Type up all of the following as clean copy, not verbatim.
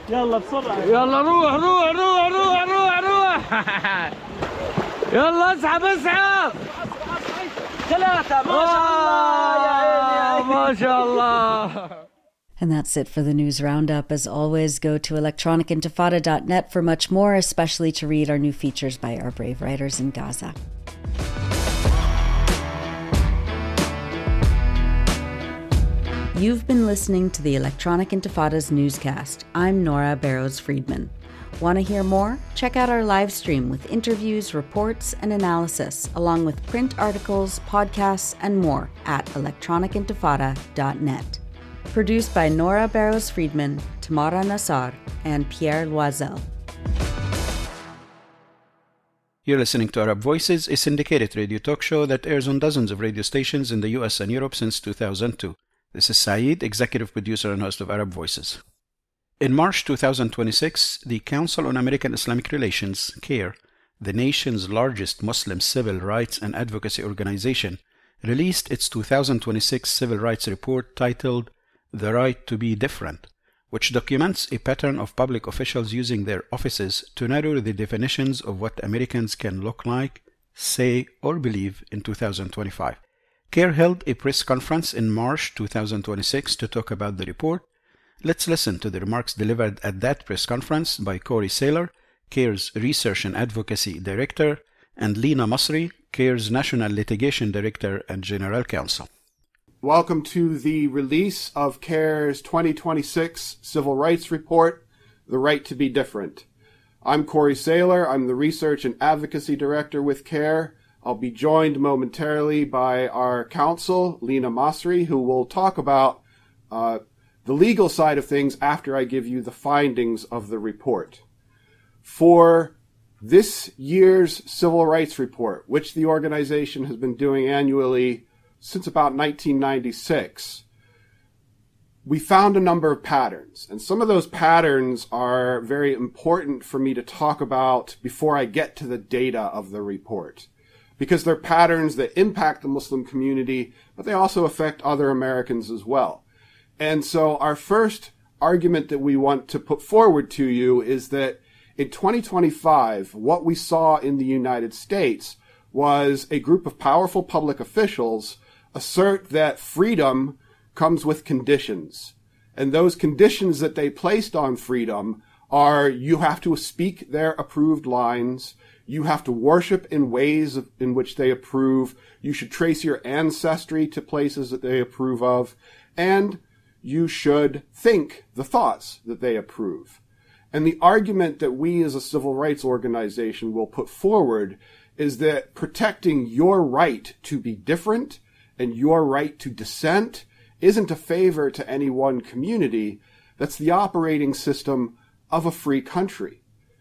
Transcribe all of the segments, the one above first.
يلا بسرعة. يلا روح روح روح روح روح روح. يلا اسحب اسحب. ثلاثة ما شاء الله يا عيني. ما شاء الله. And that's it for the news roundup. As always, go to electronicintifada.net for much more, especially to read our new features by our brave writers in Gaza. You've been listening to the Electronic Intifada's newscast. I'm Nora Barrows-Friedman. Want to hear more? Check out our live stream with interviews, reports, and analysis, along with print articles, podcasts, and more at electronicintifada.net. Produced by Nora Barrows-Friedman, Tamara Nassar, and Pierre Loisel. You're listening to Arab Voices, a syndicated radio talk show that airs on dozens of radio stations in the US and Europe since 2002. This is Saeed, executive producer and host of Arab Voices. In March 2026, the Council on American Islamic Relations, CAIR, the nation's largest Muslim civil rights and advocacy organization, released its 2026 Civil Rights Report titled The Right to Be Different, which documents a pattern of public officials using their offices to narrow the definitions of what Americans can look like, say, or believe in 2025. CAIR held a press conference in March 2026 to talk about the report. Let's listen to the remarks delivered at that press conference by Corey Saylor, CAIR's Research and Advocacy Director, and Lena Masri, CAIR's National Litigation Director and General Counsel. Welcome to the release of CAIR's 2026 Civil Rights Report, The Right to Be Different. I'm Corey Saylor. I'm the Research and Advocacy Director with CAIR. I'll be joined momentarily by our counsel, Lena Masri, who will talk about the legal side of things after I give you the findings of the report. For this year's Civil Rights Report, which the organization has been doing annually since about 1996, we found a number of patterns. And some of those patterns are very important for me to talk about before I get to the data of the report, because they're patterns that impact the Muslim community, but they also affect other Americans as well. And so our first argument that we want to put forward to you is that in 2025, what we saw in the United States was a group of powerful public officials assert that freedom comes with conditions. And those conditions that they placed on freedom are you have to speak their approved lines, you have to worship in ways in which they approve, you should trace your ancestry to places that they approve of, and you should think the thoughts that they approve. And the argument that we as a civil rights organization will put forward is that protecting your right to be different and your right to dissent isn't a favor to any one community. That's the operating system of a free country.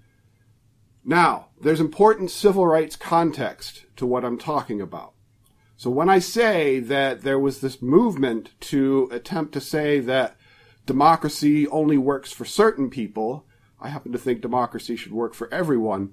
Now, there's important civil rights context to what I'm talking about. So when I say that there was this movement to attempt to say that democracy only works for certain people, I happen to think democracy should work for everyone.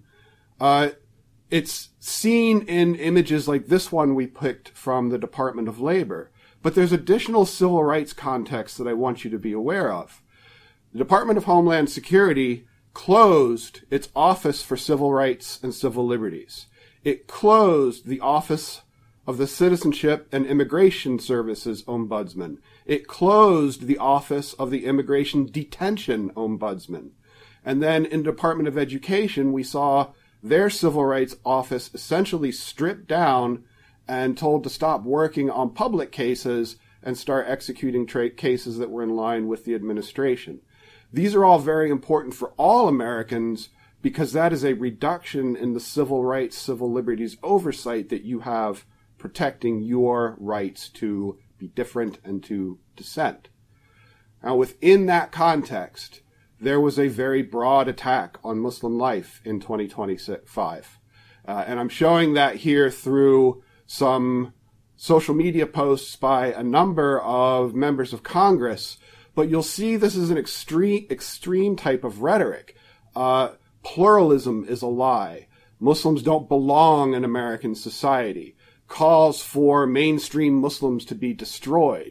It's seen in images like this one we picked from the Department of Labor. But there's additional civil rights context that I want you to be aware of. The Department of Homeland Security closed its Office for Civil Rights and Civil Liberties. It closed the Office of the Citizenship and Immigration Services Ombudsman. It closed the Office of the Immigration Detention Ombudsman. And then in the Department of Education, we saw their civil rights office essentially stripped down and told to stop working on public cases and start executing cases that were in line with the administration. These are all very important for all Americans because that is a reduction in the civil rights, civil liberties oversight that you have protecting your rights to be different and to dissent. Now, within that context, there was a very broad attack on Muslim life in 2025. And I'm showing that here through some social media posts by a number of members of Congress. But you'll see this is an extreme type of rhetoric. Pluralism is a lie. Muslims don't belong in American society. Calls for mainstream Muslims to be destroyed.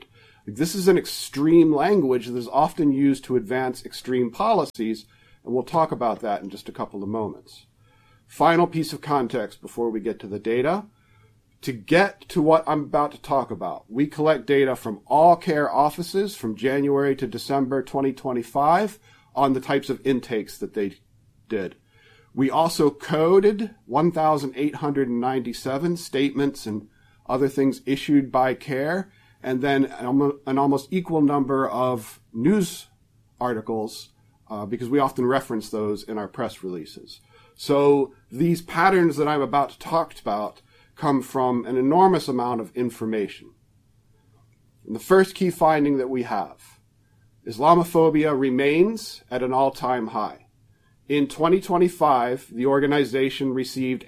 This is an extreme language that is often used to advance extreme policies, and we'll talk about that in just a couple of moments. Final piece of context before we get to the data. To get to what I'm about to talk about, we collect data from all CARE offices from January to December 2025 on the types of intakes that they did. We also coded 1,897 statements and other things issued by CARE, and then an almost equal number of news articles, because we often reference those in our press releases. So these patterns that I'm about to talk about come from an enormous amount of information. And the first key finding that we have, Islamophobia remains at an all-time high. In 2025, the organization received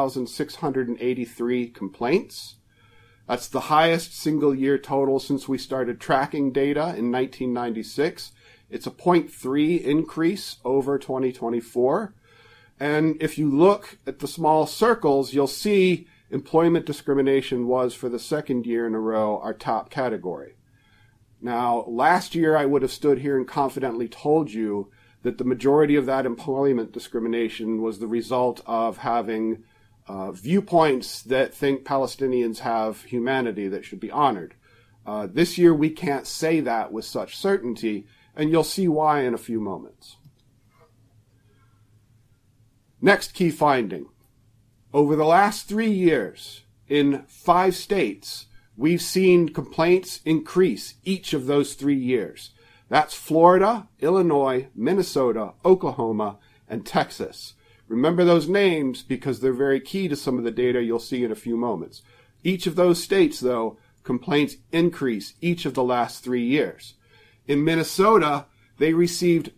8,683 complaints. That's the highest single-year total since we started tracking data in 1996. It's a 0.3 increase over 2024. And if you look at the small circles, you'll see employment discrimination was, for the second year in a row, our top category. Now, last year I would have stood here and confidently told you that the majority of that employment discrimination was the result of having viewpoints that think Palestinians have humanity that should be honored. This year we can't say that with such certainty, and you'll see why in a few moments. Next key finding. Over the last 3 years, in 5 states, we've seen complaints increase each of those 3 years. That's Florida, Illinois, Minnesota, Oklahoma, and Texas. Remember those names because they're very key to some of the data you'll see in a few moments. Each of those states, though, complaints increase each of the last 3 years. In Minnesota, they received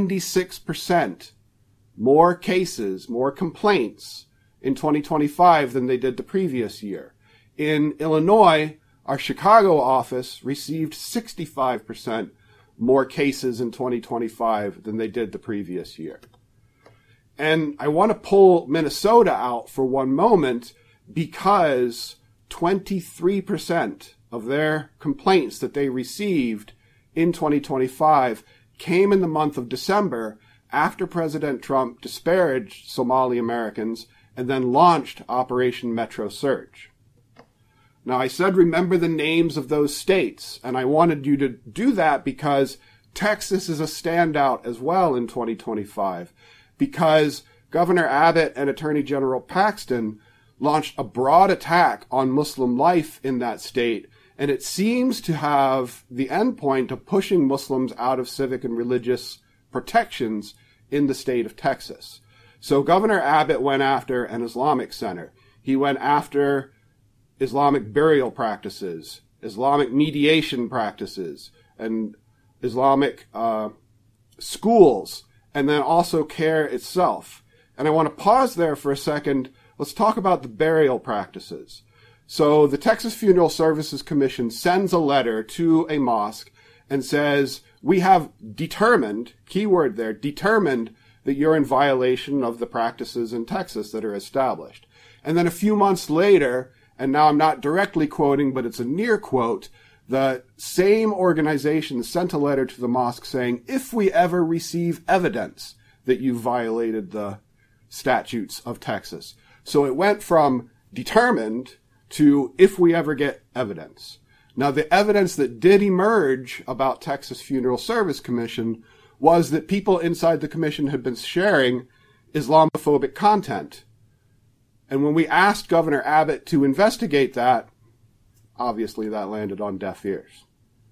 96% more cases, more complaints in 2025 than they did the previous year. In Illinois, our Chicago office received 65% more cases in 2025 than they did the previous year. And I want to pull Minnesota out for one moment because 23% of their complaints that they received in 2025 came in the month of December after President Trump disparaged Somali Americans and then launched Operation Metro Surge. Now, I said remember the names of those states, and I wanted you to do that because Texas is a standout as well in 2025, because Governor Abbott and Attorney General Paxton launched a broad attack on Muslim life in that state, and it seems to have the endpoint of pushing Muslims out of civic and religious protections in the state of Texas. So Governor Abbott went after an Islamic center. He went after Islamic burial practices, Islamic mediation practices, and Islamic schools, and then also CARE itself. And I want to pause there for a second. Let's talk about the burial practices. So the Texas Funeral Services Commission sends a letter to a mosque and says, we have determined, keyword there, determined that you're in violation of the practices in Texas that are established. And then a few months later, and now I'm not directly quoting, but it's a near quote, the same organization sent a letter to the mosque saying, if we ever receive evidence that you violated the statutes of Texas. So it went from determined to if we ever get evidence. Now, the evidence that did emerge about Texas Funeral Service Commission was that people inside the commission had been sharing Islamophobic content. And when we asked Governor Abbott to investigate that, obviously that landed on deaf ears.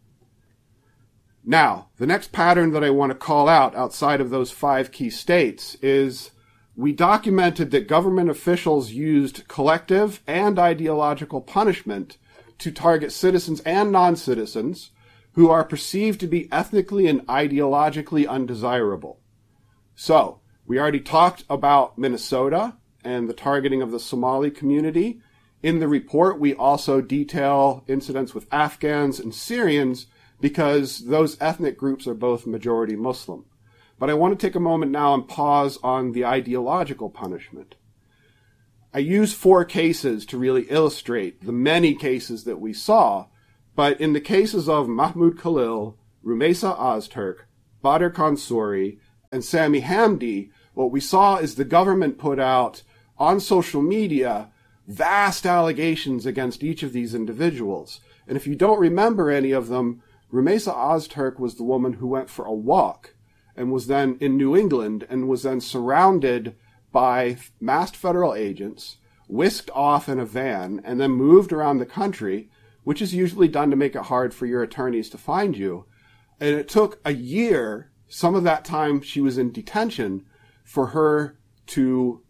Now, the next pattern that I want to call out outside of those 5 key states is we documented that government officials used collective and ideological punishment to target citizens and non-citizens who are perceived to be ethnically and ideologically undesirable. So, we already talked about Minnesota and the targeting of the Somali community. In the report, we also detail incidents with Afghans and Syrians because those ethnic groups are both majority Muslim. But I want to take a moment now and pause on the ideological punishment. I use 4 cases to really illustrate the many cases that we saw, But in the cases of Mahmoud Khalil, Rumeysa Ozturk, Badr Khansouri, and Sami Hamdi, what we saw is the government put out on social media vast allegations against each of these individuals. And if you don't remember any of them, Rumeysa Ozturk was the woman who went for a walk and was then in New England and was then surrounded by masked federal agents, whisked off in a van, and then moved around the country, which is usually done to make it hard for your attorneys to find you. And it took a year, some of that time she was in detention, for her to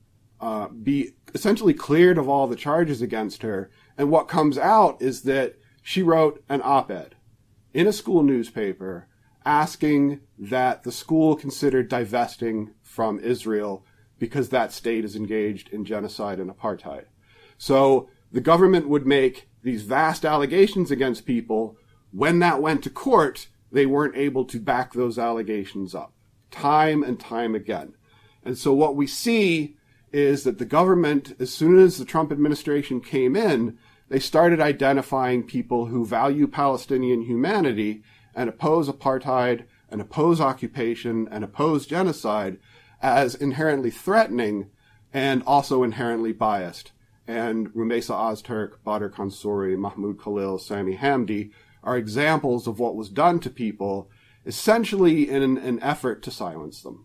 be essentially cleared of all the charges against her. And what comes out is that she wrote an op-ed in a school newspaper asking that the school consider divesting from Israel because that state is engaged in genocide and apartheid. So the government would make these vast allegations against people. When that went to court, they weren't able to back those allegations up, time and time again. And so what we see is that the government, as soon as the Trump administration came in, they started identifying people who value Palestinian humanity and oppose apartheid and oppose occupation and oppose genocide as inherently threatening and also inherently biased. And Rumeysa Ozturk, Badr Khansouri, Mahmoud Khalil, Sami Hamdi are examples of what was done to people, essentially in an effort to silence them.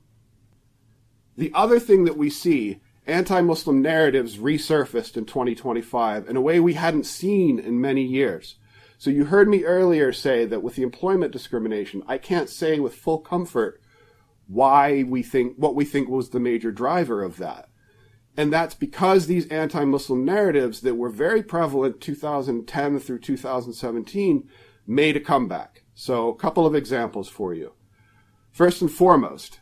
The other thing that we see, anti-Muslim narratives resurfaced in 2025 in a way we hadn't seen in many years. So you heard me earlier say that with the employment discrimination, I can't say with full comfort what we think was the major driver of that. And that's because these anti-Muslim narratives that were very prevalent 2010 through 2017 made a comeback. So a couple of examples for you. First and foremost,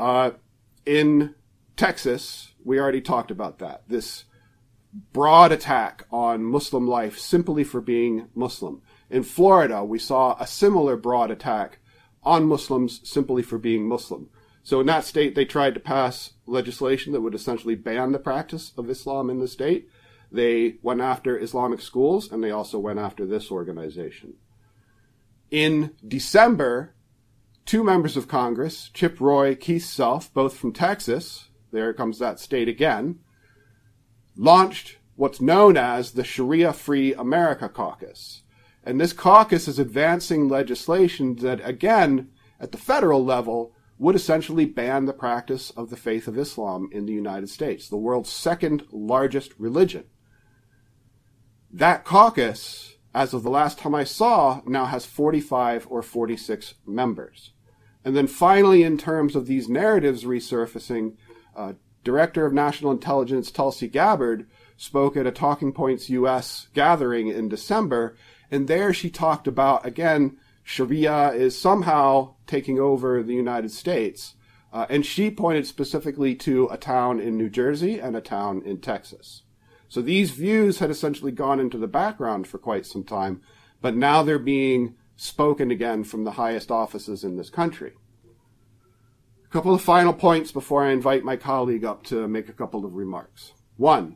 in Texas, we already talked about that. This broad attack on Muslim life simply for being Muslim. In Florida, we saw a similar broad attack on Muslims simply for being Muslim. So in that state, they tried to pass legislation that would essentially ban the practice of Islam in the state. They went after Islamic schools, and they also went after this organization. In December, two members of Congress, Chip Roy, Keith Self, both from Texas, there comes that state again, launched what's known as the Sharia Free America Caucus. And this caucus is advancing legislation that, again, at the federal level, would essentially ban the practice of the faith of Islam in the United States, the world's second largest religion. That caucus, as of the last time I saw, now has 45 or 46 members. And then finally, in terms of these narratives resurfacing, Director of National Intelligence Tulsi Gabbard spoke at a Talking Points U.S. gathering in December, and there she talked about, again, Sharia is somehow taking over the United States. And she pointed specifically to a town in New Jersey and a town in Texas. So these views had essentially gone into the background for quite some time, but now they're being spoken again from the highest offices in this country. A couple of final points before I invite my colleague up to make a couple of remarks. One,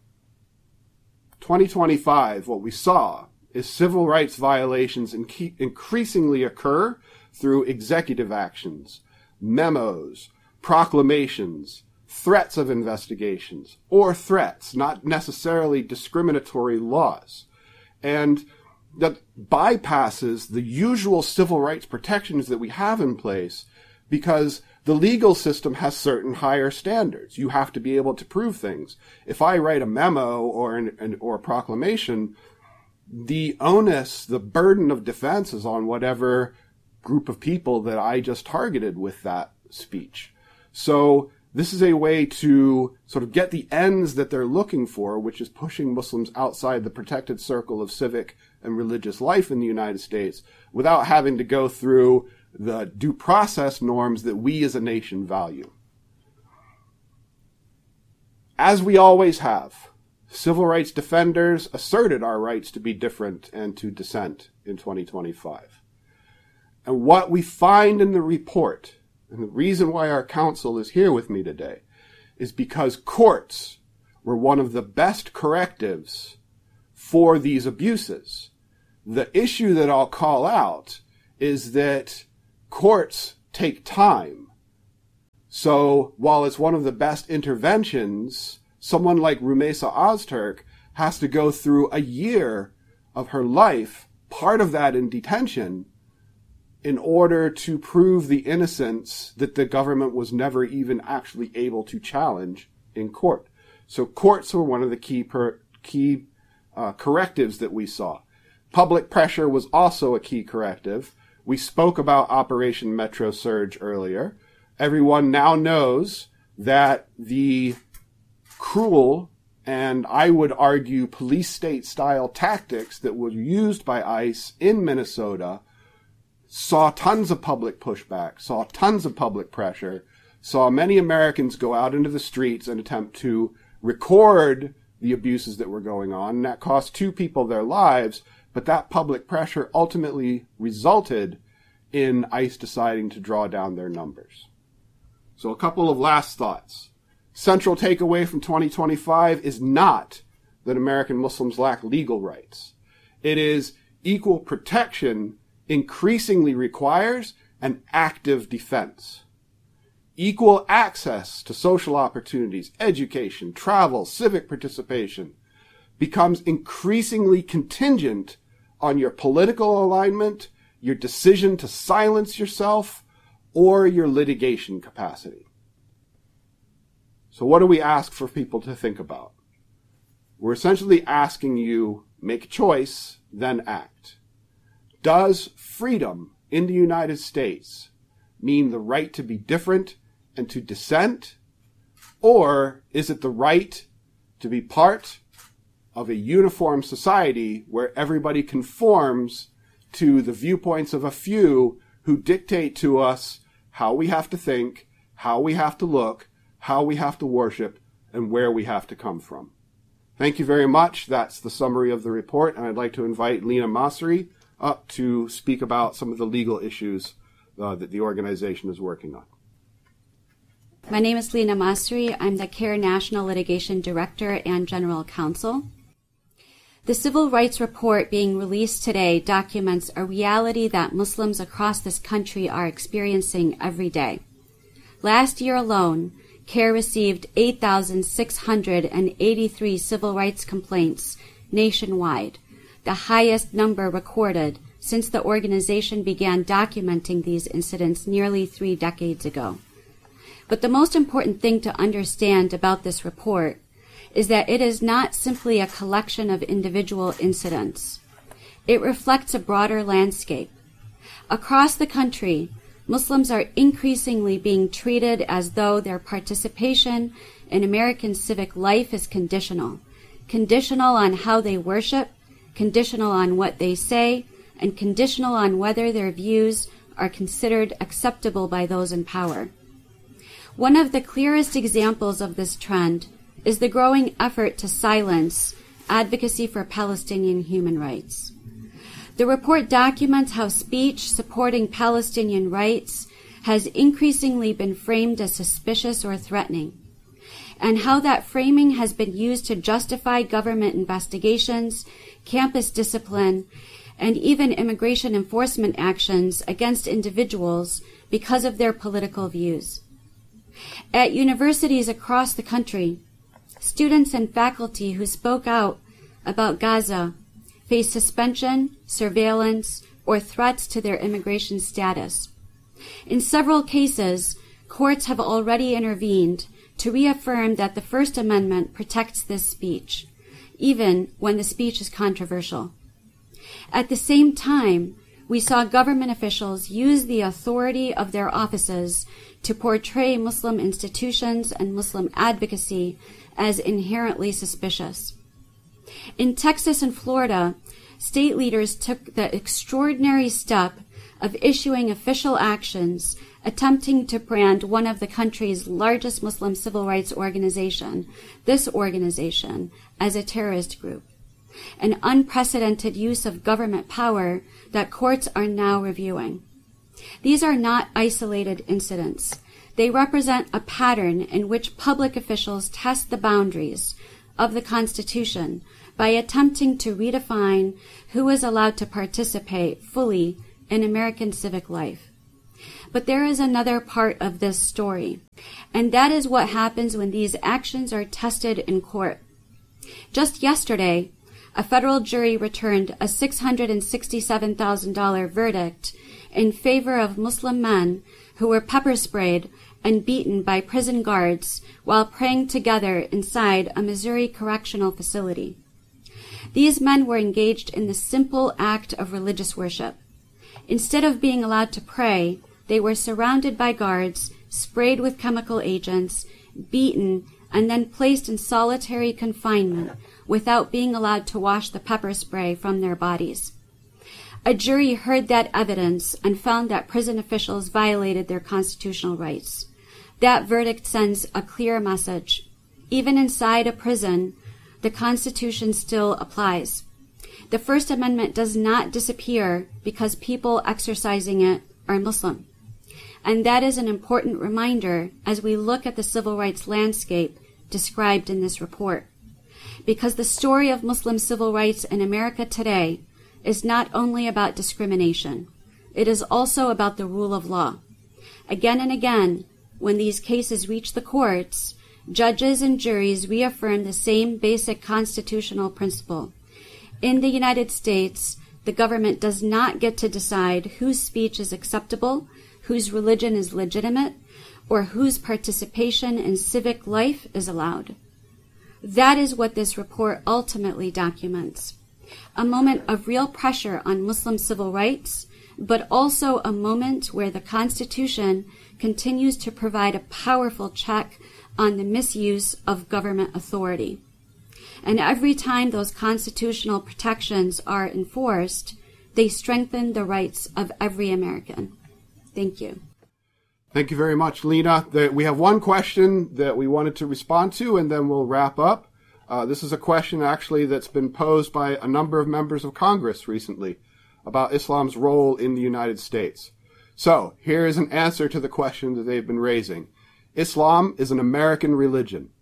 2025, what we saw is civil rights violations increasingly occur through executive actions, memos, proclamations, threats of investigations, or threats, not necessarily discriminatory laws. And that bypasses the usual civil rights protections that we have in place because the legal system has certain higher standards. You have to be able to prove things. If I write a memo or a proclamation, the onus, the burden of defense is on whatever group of people that I just targeted with that speech. So this is a way to sort of get the ends that they're looking for, which is pushing Muslims outside the protected circle of civic and religious life in the United States without having to go through the due process norms that we as a nation value. As we always have, civil rights defenders asserted our rights to be different and to dissent in 2025. And what we find in the report, and the reason why our counsel is here with me today, is because courts were one of the best correctives for these abuses. The issue that I'll call out is that courts take time. So while it's one of the best interventions, someone like Rumeysa Ozturk has to go through a year of her life, part of that in detention, in order to prove the innocence that the government was never even actually able to challenge in court. So courts were one of the key correctives that we saw. Public pressure was also a key corrective. We spoke about Operation Metro Surge earlier. Everyone now knows that the cruel and I would argue police state style tactics that were used by ICE in Minnesota saw tons of public pushback, saw tons of public pressure, saw many Americans go out into the streets and attempt to record the abuses that were going on. And that cost 2 people their lives, but that public pressure ultimately resulted in ICE deciding to draw down their numbers. So a couple of last thoughts. Central takeaway from 2025 is not that American Muslims lack legal rights. It is equal protection increasingly requires an active defense. Equal access to social opportunities, education, travel, civic participation becomes increasingly contingent on your political alignment, your decision to silence yourself, or your litigation capacity. So what do we ask for people to think about? We're essentially asking you, make a choice, then act. Does freedom in the United States mean the right to be different and to dissent? Or is it the right to be part of a uniform society where everybody conforms to the viewpoints of a few who dictate to us how we have to think, how we have to look, how we have to worship, and where we have to come from? Thank you very much. That's the summary of the report, and I'd like to invite Lina Masri up to speak about some of the legal issues that the organization is working on. My name is Lina Masri. I'm the CARE National Litigation Director and General Counsel. The Civil Rights Report being released today documents a reality that Muslims across this country are experiencing every day. Last year alone, CARE received 8,683 civil rights complaints nationwide, the highest number recorded since the organization began documenting these incidents nearly 3 decades ago. But the most important thing to understand about this report is that it is not simply a collection of individual incidents. It reflects a broader landscape. Across the country, Muslims are increasingly being treated as though their participation in American civic life is conditional on how they worship, conditional on what they say, and conditional on whether their views are considered acceptable by those in power. One of the clearest examples of this trend is the growing effort to silence advocacy for Palestinian human rights. The report documents how speech supporting Palestinian rights has increasingly been framed as suspicious or threatening, and how that framing has been used to justify government investigations, campus discipline, and even immigration enforcement actions against individuals because of their political views. At universities across the country, students and faculty who spoke out about Gaza face suspension, surveillance, or threats to their immigration status. In several cases, courts have already intervened to reaffirm that the First Amendment protects this speech, even when the speech is controversial. At the same time, we saw government officials use the authority of their offices to portray Muslim institutions and Muslim advocacy as inherently suspicious. In Texas and Florida, state leaders took the extraordinary step of issuing official actions attempting to brand one of the country's largest Muslim civil rights organization, this organization, as a terrorist group, an unprecedented use of government power that courts are now reviewing. These are not isolated incidents. They represent a pattern in which public officials test the boundaries of the Constitution by attempting to redefine who is allowed to participate fully in American civic life. But there is another part of this story, and that is what happens when these actions are tested in court. Just yesterday, a federal jury returned a $667,000 verdict in favor of Muslim men who were pepper sprayed and beaten by prison guards while praying together inside a Missouri correctional facility. These men were engaged in the simple act of religious worship. Instead of being allowed to pray, they were surrounded by guards, sprayed with chemical agents, beaten, and then placed in solitary confinement without being allowed to wash the pepper spray from their bodies. A jury heard that evidence and found that prison officials violated their constitutional rights. That verdict sends a clear message. Even inside a prison, the Constitution still applies. The First Amendment does not disappear because people exercising it are Muslim. And that is an important reminder as we look at the civil rights landscape described in this report. Because the story of Muslim civil rights in America today is not only about discrimination, it is also about the rule of law. Again and again, when these cases reach the courts, judges and juries reaffirm the same basic constitutional principle. In the United States, the government does not get to decide whose speech is acceptable, whose religion is legitimate, or whose participation in civic life is allowed. That is what this report ultimately documents. A moment of real pressure on Muslim civil rights, but also a moment where the Constitution continues to provide a powerful check on the misuse of government authority. And every time those constitutional protections are enforced, they strengthen the rights of every American. Thank you. Thank you very much, Lena. We have one question that we wanted to respond to, and then we'll wrap up. This is a question actually that's been posed by a number of members of Congress recently about Islam's role in the United States. So here is an answer to the question that they've been raising. Islam is an American religion.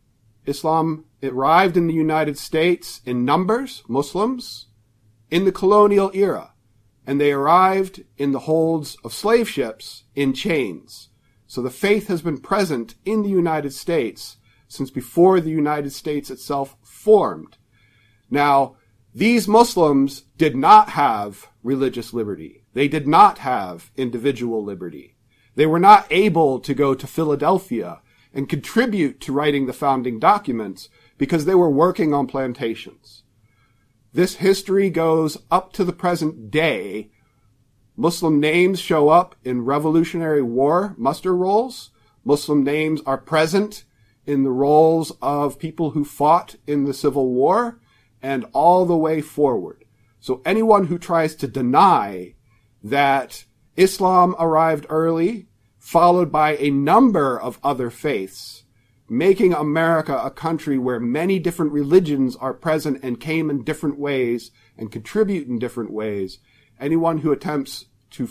Islam arrived in the United States in numbers, Muslims, in the colonial era, and they arrived in the holds of slave ships in chains. So the faith has been present in the United States since before the United States itself formed. Now, these Muslims did not have religious liberty. They did not have individual liberty. They were not able to go to Philadelphia and contribute to writing the founding documents because they were working on plantations. This history goes up to the present day. Muslim names show up in Revolutionary War muster rolls. Muslim names are present in the rolls of people who fought in the Civil War and all the way forward. So anyone who tries to deny that Islam arrived early, followed by a number of other faiths, making America a country where many different religions are present and came in different ways and contribute in different ways, anyone who attempts to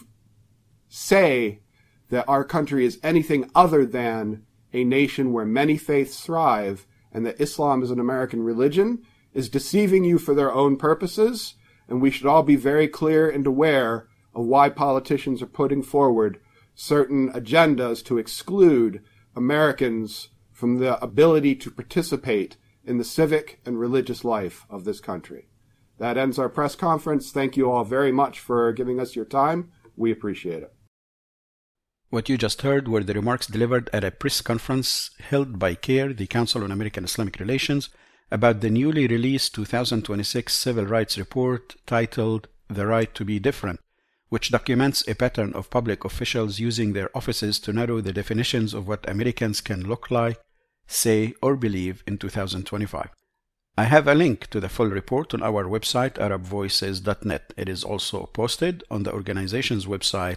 say that our country is anything other than a nation where many faiths thrive and that Islam is an American religion is deceiving you for their own purposes, and we should all be very clear and aware of why politicians are putting forward certain agendas to exclude Americans from the ability to participate in the civic and religious life of this country. That ends our press conference. Thank you all very much for giving us your time. We appreciate it. What you just heard were the remarks delivered at a press conference held by CAIR, the Council on American-Islamic Relations, about the newly released 2026 Civil Rights Report titled The Right to Be Different, which documents a pattern of public officials using their offices to narrow the definitions of what Americans can look like, say, or believe in 2025. I have a link to the full report on our website, arabvoices.net. It is also posted on the organization's website,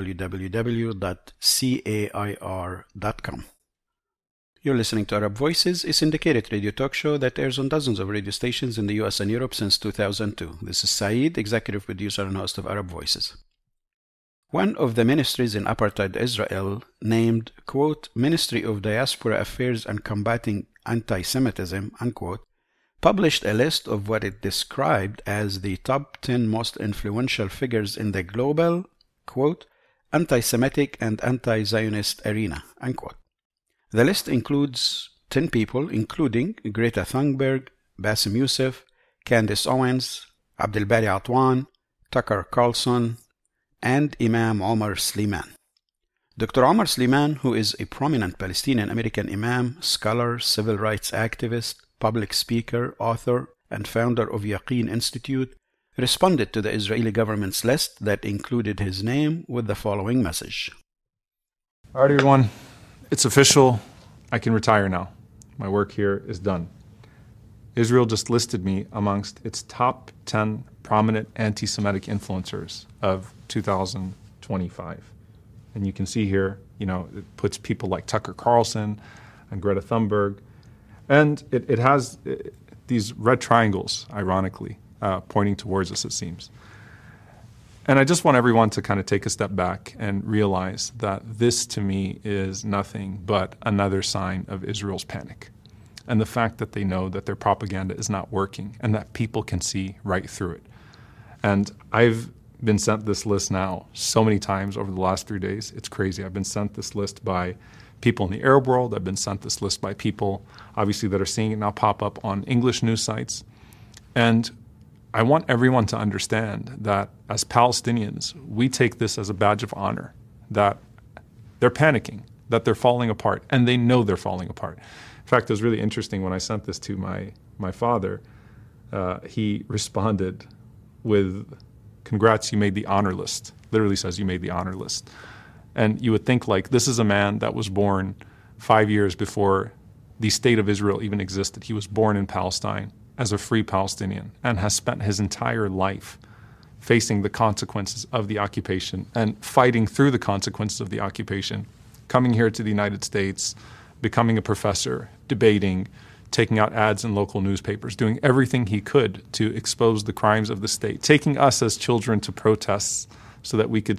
www.cair.com. You're listening to Arab Voices, a syndicated radio talk show that airs on dozens of radio stations in the US and Europe since 2002. This is Saeed, executive producer and host of Arab Voices. One of the ministries in apartheid Israel, named, quote, Ministry of Diaspora Affairs and Combating Anti-Semitism, unquote, published a list of what it described as the top 10 most influential figures in the global, quote, anti-Semitic and anti-Zionist arena, unquote. The list includes 10 people, including Greta Thunberg, Bassem Youssef, Candace Owens, Abdelbari Atwan, Tucker Carlson, and Imam Omar Sliman. Dr. Omar Sliman, who is a prominent Palestinian-American imam, scholar, civil rights activist, public speaker, author, and founder of Yaqeen Institute, responded to the Israeli government's list that included his name with the following message. All right, everyone. It's official. I can retire now. My work here is done. Israel just listed me amongst its top 10 prominent anti-Semitic influencers of 2025. And you can see here, it puts people like Tucker Carlson and Greta Thunberg. And it has these red triangles, ironically, pointing towards us, it seems. And I just want everyone to kind of take a step back and realize that this, to me, is nothing but another sign of Israel's panic. And the fact that they know that their propaganda is not working and that people can see right through it. And I've been sent this list now so many times over the last 3 days. It's crazy. I've been sent this list by people in the Arab world. I've been sent this list by people, obviously, that are seeing it now pop up on English news sites. And I want everyone to understand that as Palestinians, we take this as a badge of honor, that they're panicking, that they're falling apart, and they know they're falling apart. In fact, it was really interesting when I sent this to my father. He responded with, "Congrats, you made the honor list." Literally says, "You made the honor list." And you would think, like, this is a man that was born 5 years before the state of Israel even existed. He was born in Palestine as a free Palestinian and has spent his entire life facing the consequences of the occupation and fighting through the consequences of the occupation, coming here to the United States, becoming a professor, debating, taking out ads in local newspapers, doing everything he could to expose the crimes of the state, taking us as children to protests so that we could,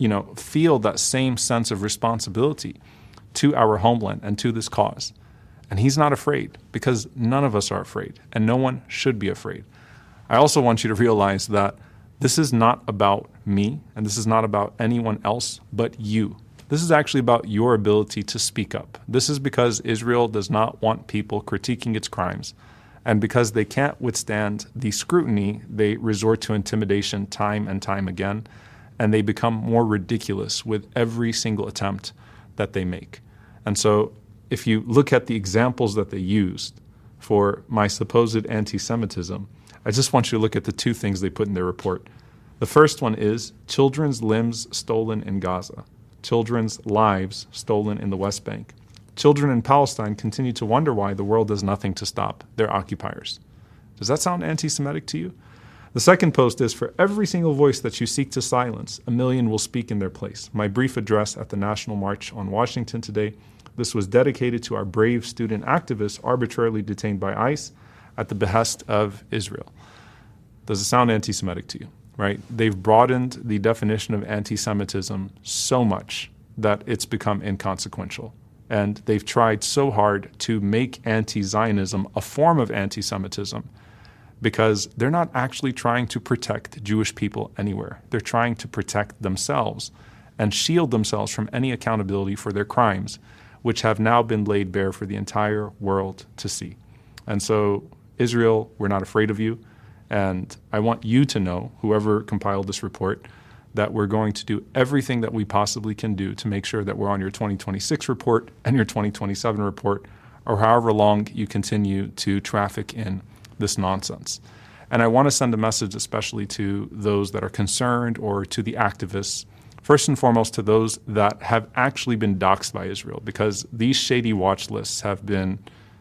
feel that same sense of responsibility to our homeland and to this cause. And he's not afraid, because none of us are afraid, and no one should be afraid. I also want you to realize that this is not about me, and this is not about anyone else but you. This is actually about your ability to speak up. This is because Israel does not want people critiquing its crimes. And because they can't withstand the scrutiny, they resort to intimidation time and time again. And they become more ridiculous with every single attempt that they make. And so if you look at the examples that they used for my supposed anti-Semitism, I just want you to look at the two things they put in their report. The first one is children's limbs stolen in Gaza. Children's lives stolen in the West Bank. Children in Palestine continue to wonder why the world does nothing to stop their occupiers. Does that sound anti-Semitic to you? The second post is, for every single voice that you seek to silence, 1 million will speak in their place. My brief address at the National March on Washington today. This was dedicated to our brave student activists arbitrarily detained by ICE at the behest of Israel. Does it sound anti-Semitic to you? Right? They've broadened the definition of anti-Semitism so much that it's become inconsequential. And they've tried so hard to make anti-Zionism a form of anti-Semitism because they're not actually trying to protect Jewish people anywhere. They're trying to protect themselves and shield themselves from any accountability for their crimes, which have now been laid bare for the entire world to see. And so, Israel, we're not afraid of you. And I want you to know, whoever compiled this report, that we're going to do everything that we possibly can do to make sure that we're on your 2026 report and your 2027 report, or however long you continue to traffic in this nonsense. And I want to send a message especially to those that are concerned, or to the activists, first and foremost to those that have actually been doxxed by Israel, because these shady watch lists have been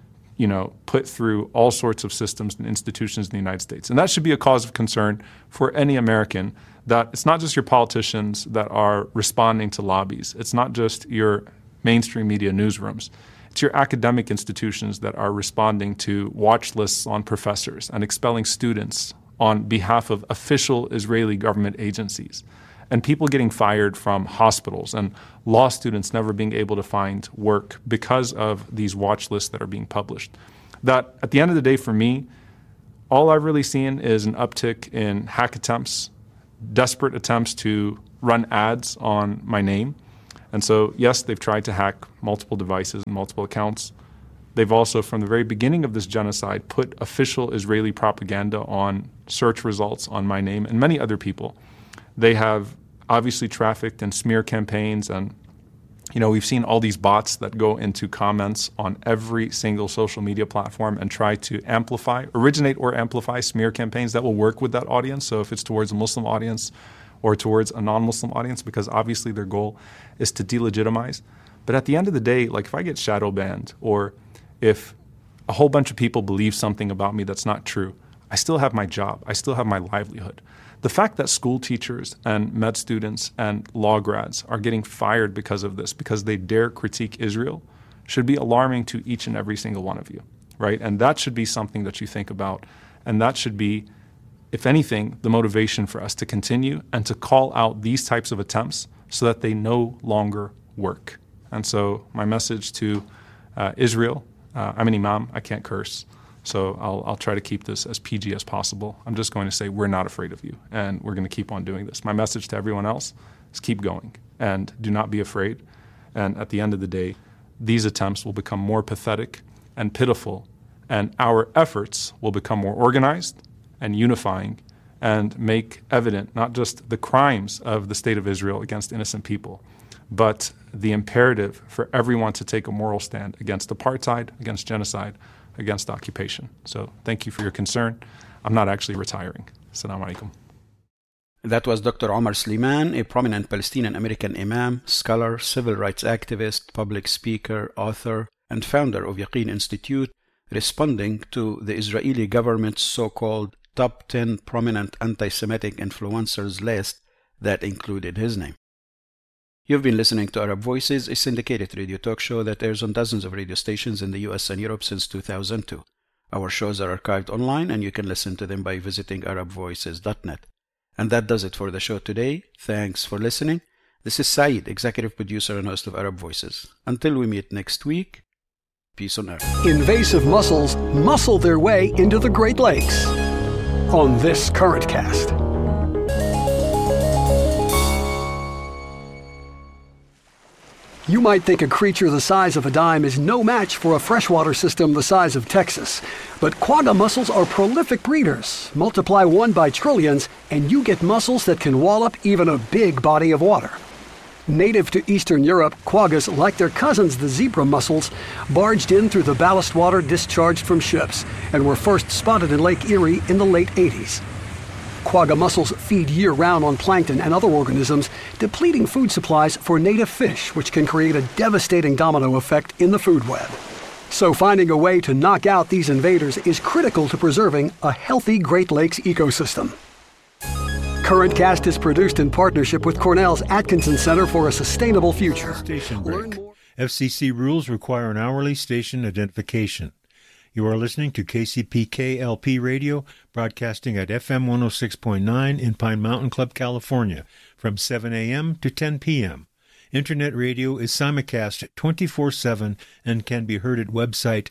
put through all sorts of systems and institutions in the United States. And that should be a cause of concern for any American, that it's not just your politicians that are responding to lobbies. It's not just your mainstream media newsrooms. It's your academic institutions that are responding to watch lists on professors and expelling students on behalf of official Israeli government agencies, and people getting fired from hospitals, and law students never being able to find work because of these watch lists that are being published. That, at the end of the day, for me, all I've really seen is an uptick in hack attempts, desperate attempts to run ads on my name. And so, yes, they've tried to hack multiple devices and multiple accounts. They've also, from the very beginning of this genocide, put official Israeli propaganda on search results on my name and many other people. They have obviously trafficked in smear campaigns, and we've seen all these bots that go into comments on every single social media platform and try to originate or amplify smear campaigns that will work with that audience. So if it's towards a Muslim audience or towards a non-Muslim audience, because obviously their goal is to delegitimize. But at the end of the day, like if I get shadow banned or if a whole bunch of people believe something about me that's not true, I still have my job. I still have my livelihood. The fact that school teachers and med students and law grads are getting fired because of this, because they dare critique Israel, should be alarming to each and every single one of you, right? And that should be something that you think about. And that should be, if anything, the motivation for us to continue and to call out these types of attempts so that they no longer work. And so my message to Israel, I'm an imam, I can't curse. So I'll try to keep this as PG as possible. I'm just going to say we're not afraid of you, and we're going to keep on doing this. My message to everyone else is keep going, and do not be afraid. And at the end of the day, these attempts will become more pathetic and pitiful, and our efforts will become more organized and unifying and make evident not just the crimes of the State of Israel against innocent people, but the imperative for everyone to take a moral stand against apartheid, against genocide, against occupation. So thank you for your concern. I'm not actually retiring. Assalamu alaikum. That was Dr. Omar Sliman, a prominent Palestinian-American imam, scholar, civil rights activist, public speaker, author, and founder of Yaqeen Institute, responding to the Israeli government's so-called top 10 prominent anti-Semitic influencers list that included his name. You've been listening to Arab Voices, a syndicated radio talk show that airs on dozens of radio stations in the US and Europe since 2002. Our shows are archived online, and you can listen to them by visiting arabvoices.net. And that does it for the show today. Thanks for listening. This is Saeed, executive producer and host of Arab Voices. Until we meet next week, peace on earth. Invasive mussels muscle their way into the Great Lakes on this Current Cast. You might think a creature the size of a dime is no match for a freshwater system the size of Texas. But quagga mussels are prolific breeders. Multiply one by trillions, and you get mussels that can wallop even a big body of water. Native to Eastern Europe, quaggas, like their cousins the zebra mussels, barged in through the ballast water discharged from ships and were first spotted in Lake Erie in the late 80s. Quagga mussels feed year-round on plankton and other organisms, depleting food supplies for native fish, which can create a devastating domino effect in the food web. So finding a way to knock out these invaders is critical to preserving a healthy Great Lakes ecosystem. Current Cast is produced in partnership with Cornell's Atkinson Center for a Sustainable Future. Station break. FCC rules require an hourly station identification. You are listening to KCPK LP Radio, broadcasting at FM 106.9 in Pine Mountain Club, California, from 7 a.m. to 10 p.m. Internet radio is simulcast 24/7 and can be heard at website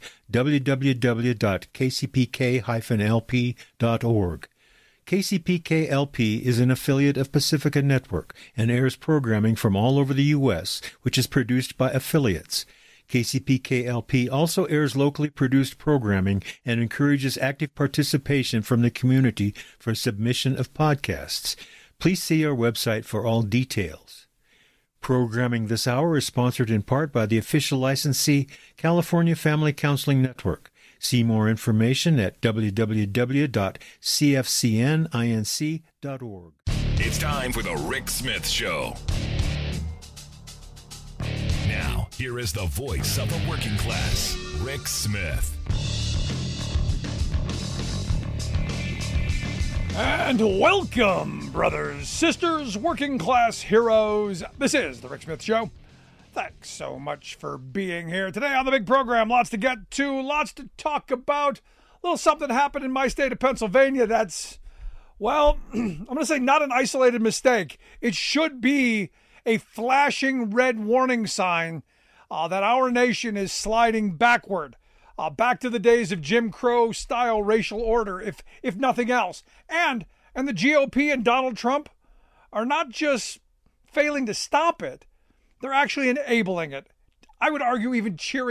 www.kcpk-lp.org. KCPK-LP is an affiliate of Pacifica Network and airs programming from all over the U.S., which is produced by affiliates. KCPK-LP also airs locally produced programming and encourages active participation from the community for submission of podcasts. Please see our website for all details. Programming this hour is sponsored in part by the official licensee, California Family Counseling Network. See more information at www.cfcninc.org. It's time for the Rick Smith Show. Now, here is the voice of the working class, Rick Smith. And welcome, brothers, sisters, working class heroes. This is the Rick Smith Show. Thanks so much for being here today on the big program. Lots to get to, lots to talk about. A little something happened in my state of Pennsylvania that's, well, I'm going to say not an isolated mistake. It should be a flashing red warning sign that our nation is sliding backward. back to the days of Jim Crow-style racial order, if nothing else. And the GOP and Donald Trump are not just failing to stop it, they're actually enabling it. I would argue even cheering